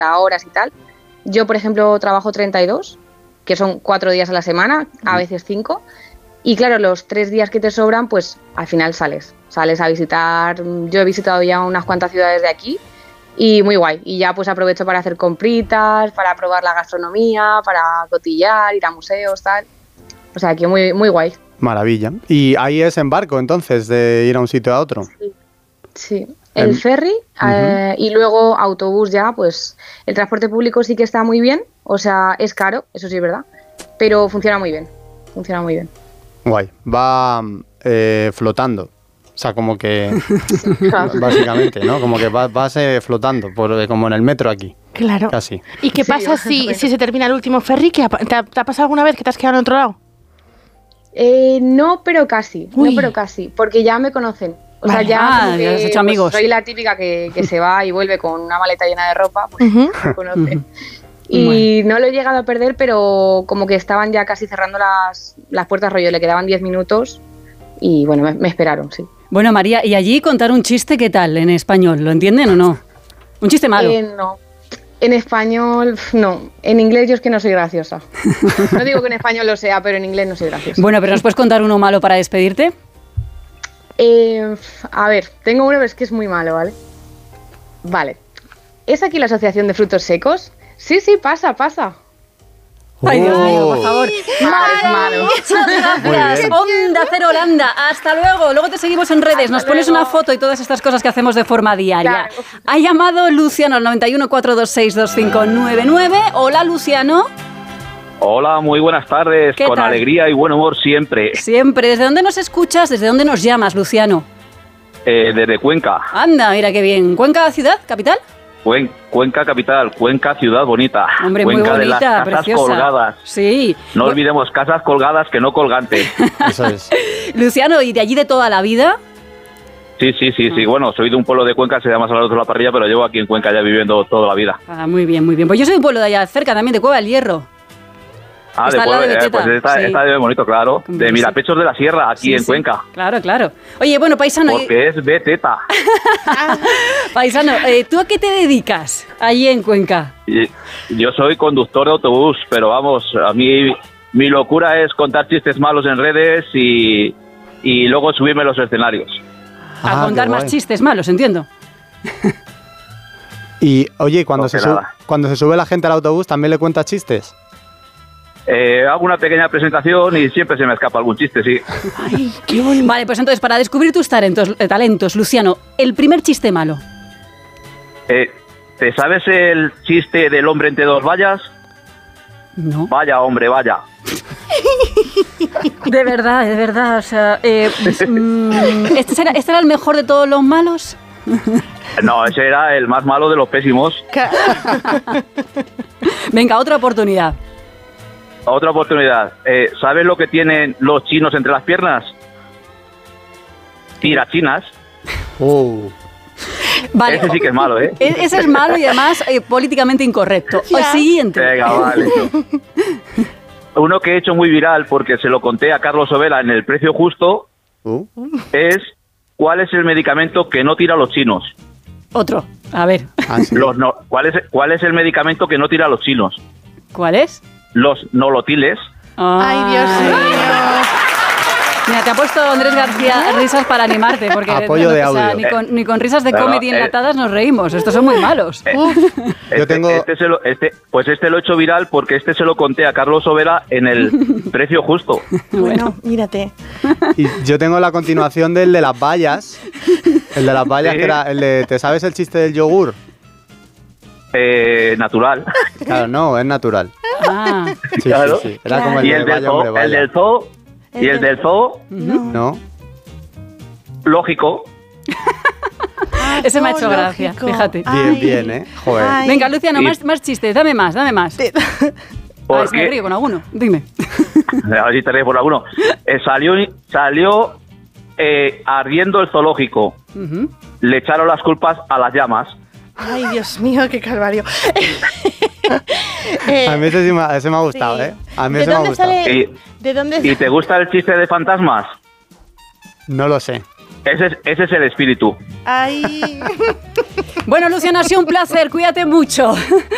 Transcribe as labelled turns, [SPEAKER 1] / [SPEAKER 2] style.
[SPEAKER 1] horas y tal. Yo, por ejemplo, trabajo 32, que son 4 días a la semana, a veces 5. Y claro, los 3 días que te sobran, pues al final sales a visitar. Yo he visitado ya unas cuantas ciudades de aquí y muy guay. Y ya pues aprovecho para hacer compritas, para probar la gastronomía, para cotillar, ir a museos, tal. O sea, que muy, muy guay.
[SPEAKER 2] Maravilla. Y ahí es en barco, entonces, de ir a un sitio a otro.
[SPEAKER 1] Sí. El ferry y luego autobús ya, pues el transporte público sí que está muy bien. O sea, es caro, eso sí es verdad, pero funciona muy bien.
[SPEAKER 2] Guay. Va flotando. O sea, como que... básicamente, ¿no? Como que vas flotando, como en el metro aquí.
[SPEAKER 3] Claro.
[SPEAKER 2] Casi.
[SPEAKER 3] ¿Y qué pasa si se termina el último ferry? ¿Te ha pasado alguna vez que te has quedado en otro lado?
[SPEAKER 1] No, pero casi. Porque ya me conocen. O sea, ya
[SPEAKER 4] has hecho amigos.
[SPEAKER 1] Soy la típica que se va y vuelve con una maleta llena de ropa, pues me conocen. Y no lo he llegado a perder, pero como que estaban ya casi cerrando las puertas, rollo, le quedaban 10 minutos y bueno, me esperaron, sí.
[SPEAKER 4] Bueno, María, ¿y allí contar un chiste qué tal en español? ¿Lo entienden o no? ¿Un chiste malo?
[SPEAKER 1] No. En español, no. En inglés yo es que no soy graciosa. No digo que en español lo sea, pero en inglés no soy graciosa.
[SPEAKER 4] Bueno, pero ¿nos puedes contar uno malo para despedirte?
[SPEAKER 1] A ver, tengo uno, pero es que es muy malo, ¿vale? Vale. ¿Es aquí la Asociación de Frutos Secos? Sí, pasa.
[SPEAKER 4] Ay, Dios mío, por favor.
[SPEAKER 1] Malo.
[SPEAKER 4] Muchas gracias. Onda Cero Holanda. Hasta luego. Luego te seguimos en redes. Nos pones una foto y todas estas cosas que hacemos de forma diaria.
[SPEAKER 1] Claro.
[SPEAKER 4] Ha llamado Luciano al 91 426 2599. Hola, Luciano.
[SPEAKER 5] Hola, muy buenas tardes. Con
[SPEAKER 4] tal?
[SPEAKER 5] Alegría y buen humor siempre.
[SPEAKER 4] Siempre. ¿Desde dónde nos escuchas? ¿Desde dónde nos llamas, Luciano?
[SPEAKER 5] Desde Cuenca.
[SPEAKER 4] Anda, mira qué bien. ¿Cuenca ciudad, capital?
[SPEAKER 5] Cuenca capital, Cuenca ciudad bonita.
[SPEAKER 4] Hombre,
[SPEAKER 5] Cuenca
[SPEAKER 4] muy bonita,
[SPEAKER 5] de las casas
[SPEAKER 4] preciosa.
[SPEAKER 5] colgadas.
[SPEAKER 4] Sí.
[SPEAKER 5] No olvidemos casas colgadas que no colgantes.
[SPEAKER 2] Eso es.
[SPEAKER 4] Luciano, ¿y de allí de toda la vida?
[SPEAKER 5] Sí. Bueno, soy de un pueblo de Cuenca, se llama Salado de la Parrilla, pero llevo aquí en Cuenca ya viviendo toda la vida.
[SPEAKER 4] Ah, muy bien. Pues yo soy de un pueblo de allá cerca también, de Cueva del Hierro.
[SPEAKER 5] Ah,
[SPEAKER 4] Está al lado de Beteta,
[SPEAKER 5] pues está de bonito, claro. De Mirapechos de la Sierra, aquí en Cuenca.
[SPEAKER 4] Claro. Oye, bueno, paisano...
[SPEAKER 5] Porque es Beteta.
[SPEAKER 4] Paisano, ¿tú a qué te dedicas allí en Cuenca?
[SPEAKER 5] Yo soy conductor de autobús, pero vamos, a mí mi locura es contar chistes malos en redes y luego subirme a los escenarios.
[SPEAKER 4] A contar más chistes malos, entiendo.
[SPEAKER 2] Y, oye, cuando se sube la gente al autobús, ¿también le cuentas chistes?
[SPEAKER 5] Hago una pequeña presentación y siempre se me escapa algún chiste, sí.
[SPEAKER 3] Ay, qué bonito.
[SPEAKER 4] Vale, pues entonces, para descubrir tus talentos, Luciano, el primer chiste malo.
[SPEAKER 5] ¿Te sabes el chiste del hombre entre dos vallas?
[SPEAKER 4] No.
[SPEAKER 5] Vaya, hombre, vaya.
[SPEAKER 4] De verdad, o sea... ¿este era el mejor de todos los malos?
[SPEAKER 5] No, ese era el más malo de los pésimos.
[SPEAKER 4] Venga, otra oportunidad.
[SPEAKER 5] Otra oportunidad. ¿Sabes lo que tienen los chinos entre las piernas? Tirachinas.
[SPEAKER 4] Vale.
[SPEAKER 5] Ese sí que es malo, ¿eh?
[SPEAKER 4] Ese es malo y además políticamente incorrecto. El siguiente.
[SPEAKER 5] Venga, vale. Uno que he hecho muy viral porque se lo conté a Carlos Ovela en El Precio Justo es ¿cuál es el medicamento que no tira a los chinos?
[SPEAKER 4] Otro, a ver.
[SPEAKER 2] Sí.
[SPEAKER 5] ¿Cuál es el medicamento que no tira a los chinos?
[SPEAKER 4] ¿Cuál es?
[SPEAKER 5] Los nolotiles.
[SPEAKER 3] Ay, Dios mío.
[SPEAKER 4] Mira, te ha puesto Andrés García risas para animarte, porque
[SPEAKER 2] apoyo de audio.
[SPEAKER 4] O sea, ni con risas de comedy enlatadas nos reímos. Estos son muy malos.
[SPEAKER 2] Yo tengo...
[SPEAKER 5] Este lo he hecho viral porque se lo conté a Carlos Overa en El Precio Justo.
[SPEAKER 3] Bueno, mírate.
[SPEAKER 2] Y yo tengo la continuación del de las vallas. El de las vallas, que era el de... ¿Te sabes el chiste del yogur?
[SPEAKER 5] Natural.
[SPEAKER 2] Claro, no, es natural. Sí,
[SPEAKER 5] claro.
[SPEAKER 2] sí. Era como
[SPEAKER 5] ¿Y el del zoo? ¿Y el del zoo?
[SPEAKER 2] No.
[SPEAKER 5] Lógico.
[SPEAKER 4] Ese me ha hecho gracia, fíjate.
[SPEAKER 2] Bien, Joder.
[SPEAKER 3] Ay.
[SPEAKER 4] Venga, Luciano, más chistes, dame más. A ver si me río con alguno, dime.
[SPEAKER 5] A ver si te ríes por alguno. Salió ardiendo el zoológico. Le echaron las culpas a las llamas.
[SPEAKER 3] Ay, Dios mío, qué calvario.
[SPEAKER 2] A mí ese me ha gustado,
[SPEAKER 3] sí.
[SPEAKER 2] A mí ese me ha gustado.
[SPEAKER 3] ¿De dónde
[SPEAKER 5] ¿Y te gusta el chiste de fantasmas?
[SPEAKER 2] No lo sé.
[SPEAKER 5] Ese es el espíritu.
[SPEAKER 3] Ay.
[SPEAKER 4] Bueno, Luciano, ha sido un placer. Cuídate mucho.